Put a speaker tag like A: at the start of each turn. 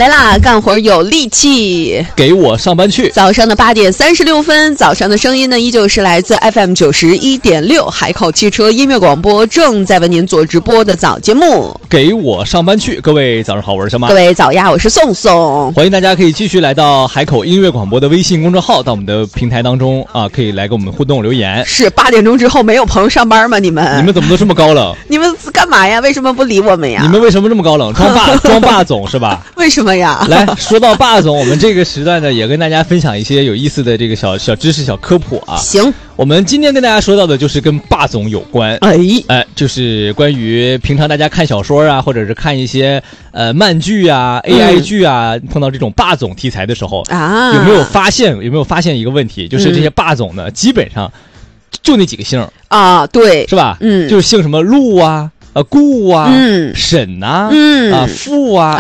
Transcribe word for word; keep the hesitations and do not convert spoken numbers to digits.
A: 来啦，干活有力气，
B: 给我上班去。
A: 早上的八点三十六分，早上的声音呢，依旧是来自 F M 九十一点六海口汽车音乐广播，正在为您做直播的早节目。
B: 给我上班去，各位早上好，我是小马。
A: 各位早呀，我是宋宋。
B: 欢迎大家可以继续来到海口音乐广播的微信公众号，到我们的平台当中啊，可以来跟我们互动留言。
A: 是八点钟之后没有朋友上班吗？你们
B: 你们怎么都这么高冷？
A: 你们干嘛呀？为什么不理我们呀？
B: 你们为什么这么高冷？装霸装霸总是吧？
A: 为什么呀？
B: 来说到霸总，我们这个时段呢，也跟大家分享一些有意思的这个小小知识、小科普啊。
A: 行，
B: 我们今天跟大家说到的就是跟霸总有关。
A: 哎
B: 哎，就是关于平常大家看小说啊，或者是看一些呃漫剧啊、A I 剧啊，嗯、碰到这种霸总题材的时候
A: 啊，
B: 有没有发现有没有发现一个问题，就是这些霸总呢，嗯、基本上就那几个姓
A: 啊，对，
B: 是吧？
A: 嗯，
B: 就是姓什么陆啊。呃，顾啊，
A: 嗯，
B: 沈呐、啊，
A: 嗯
B: 啊，傅啊，